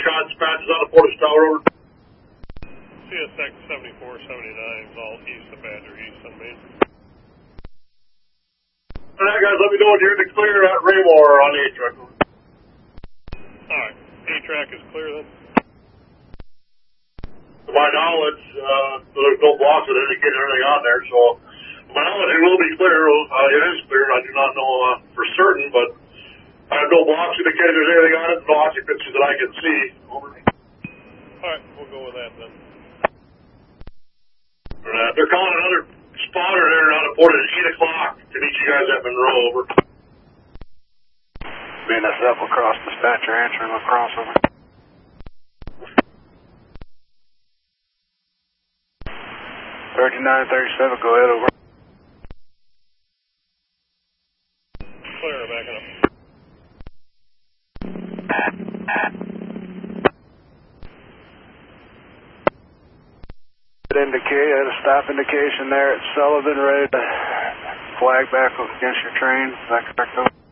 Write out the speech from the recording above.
shot dispatches on the Portage Tower, over. CSX 7479 is all east of Badger East on Main. Alright guys, let me know when you're in the clear at Raymore on the A-track. Alright, A-track is clear then? To my knowledge, there's no blocks that indicate anything on there, so to my knowledge it will be clear. It is clear, I do not know for certain, but I have no blocks indicating there's anything on it, no occupancy that I can see. Over. Alright, we'll go with that then. They're calling another spotter there out of Portage at 8 o'clock to meet you guys at Monroe, over. BNSF will cross dispatcher answering will cross over. $39.37, go ahead, over. Clear, backing up. Indicate, I had a stop indication there at Sullivan, ready to flag back against your train. Is that correct, over?